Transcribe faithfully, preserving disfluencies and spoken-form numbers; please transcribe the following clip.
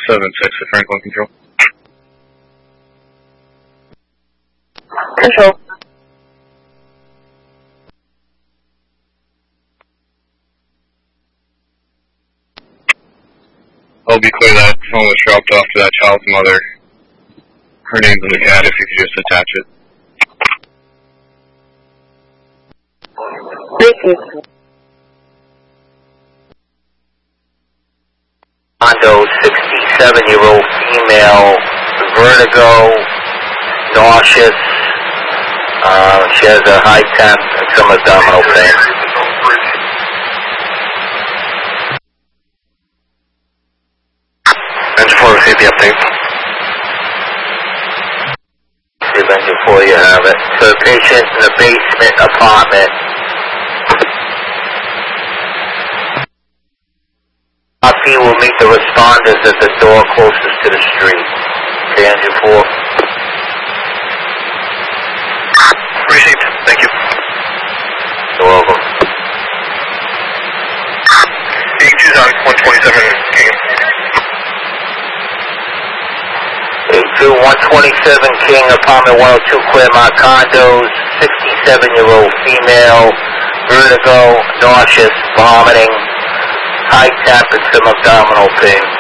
seven six to Franklin Control. Control. I'll be clear that phone was dropped off to that child's mother. Her name's in the C A D if you could just attach it. Thank you. Condo, sixty-seven-year-old female, vertigo, nauseous. Uh, she has a high temp and some abdominal pain. Engine four, receive the update. See if engine four, you have it. So the patient in the basement apartment. Copy will meet the responders at the door closest to the street. Okay, engine four. Received. Thank you. You're welcome. eighty-two's on one twenty-seven King. eighty-two, one twenty-seven King, apartment one oh two Claremont Condos, sixty-seven-year-old female, vertigo, nauseous, vomiting, high temp and some abdominal pain.